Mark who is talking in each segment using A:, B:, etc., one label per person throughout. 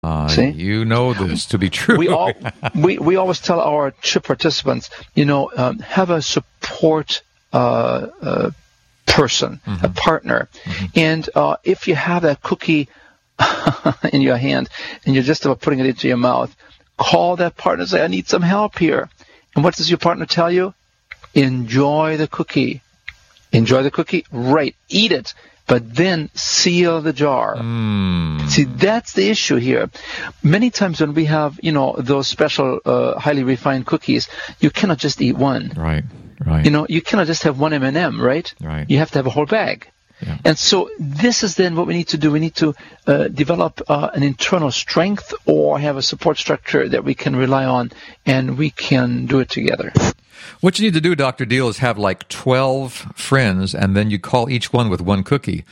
A: See?
B: You know this to be true.
A: We always tell our CHIP participants, have a support person, a partner. And if you have that cookie in your hand and you're just about putting it into your mouth, call that partner and say, I need some help here. And what does your partner tell you? Enjoy the cookie. Enjoy the cookie? Right. Eat it. But then seal the jar. See, that's the issue here. Many times when we have, those special highly refined cookies, you cannot just eat one.
B: Right.
A: You cannot just have one M&M, right?
B: Right.
A: You have to have a whole bag.
B: Yeah.
A: And so this is then what we need to do. We need to develop an internal strength or have a support structure that we can rely on, and we can do it together.
B: What you need to do, Dr. Deal, is have like 12 friends, and then you call each one with one cookie.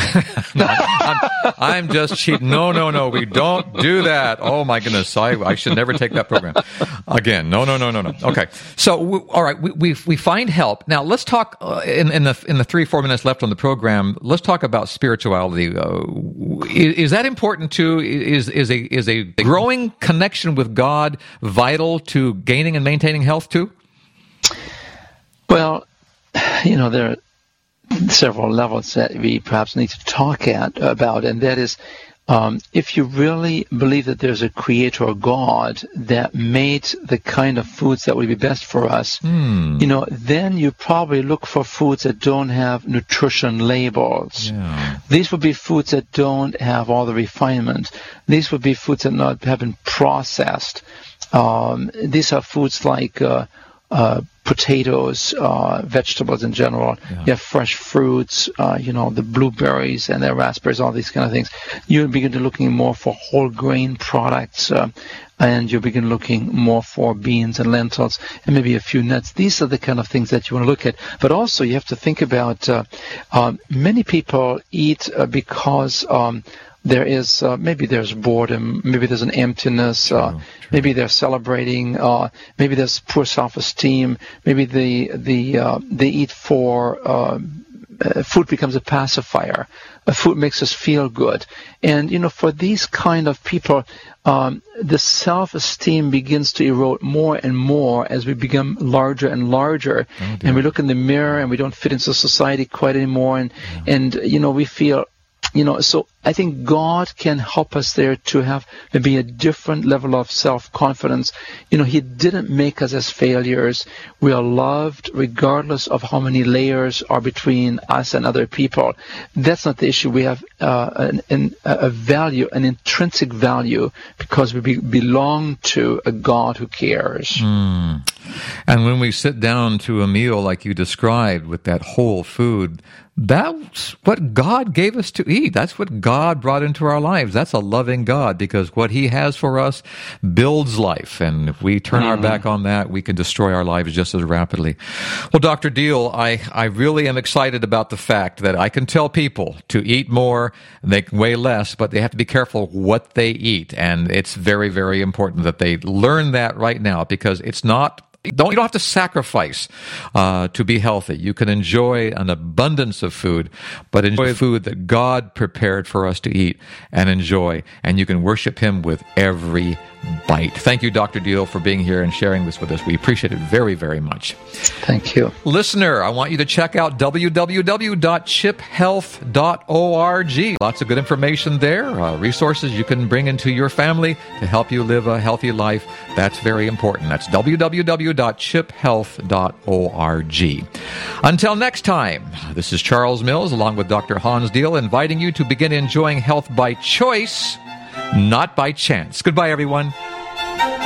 B: I'm just cheating. No, we don't do that. Oh, my goodness. I should never take that program. Again, no. Okay. So, all right, we find help. Now, let's talk, in the 3-4 minutes left on the program, let's talk about spirituality. Is that important too? Is a growing connection with God vital to gaining and maintaining health too?
A: Well, there are several levels that we perhaps need to talk about, and that is, if you really believe that there's a creator God that made the kind of foods that would be best for us, then you probably look for foods that don't have nutrition labels.
B: Yeah.
A: These would be foods that don't have all the refinement. These would be foods that have been processed. These are foods like potatoes, vegetables in general. Yeah. You have fresh fruits, the blueberries and the raspberries, all these kind of things. You begin to looking more for whole grain products, and you begin looking more for beans and lentils and maybe a few nuts. These are the kind of things that you want to look at. But also you have to think about many people eat because there's boredom, maybe there's an emptiness,
B: True.
A: Maybe they're celebrating, maybe there's poor self-esteem, maybe they eat for food becomes a pacifier. Food makes us feel good. And, for these kind of people, the self-esteem begins to erode more and more as we become larger and larger. And we look in the mirror and we don't fit into society quite anymore. And we feel, so I think God can help us there to have maybe a different level of self-confidence. He didn't make us as failures. We are loved regardless of how many layers are between us and other people. That's not the issue. We have a value, an intrinsic value, because we belong to a God who cares.
B: And when we sit down to a meal like you described with that whole food, that's what God gave us to eat. That's what God brought into our lives. That's a loving God, because what He has for us builds life. And if we turn our back on that, we can destroy our lives just as rapidly. Well, Dr. Deal, I really am excited about the fact that I can tell people to eat more, they can weigh less, but they have to be careful what they eat. And it's very, very important that they learn that right now, because it's not you don't have to sacrifice to be healthy. You can enjoy an abundance of food, but enjoy food that God prepared for us to eat and enjoy. And you can worship Him with every bite. Thank you, Dr. Deal, for being here and sharing this with us. We appreciate it very, very much.
A: Thank you.
B: Listener, I want you to check out www.chiphealth.org. Lots of good information there, resources you can bring into your family to help you live a healthy life. That's very important. That's www.chiphealth.org. Until next time, this is Charles Mills along with Dr. Hans Deal, inviting you to begin enjoying health by choice, not by chance. Goodbye, everyone.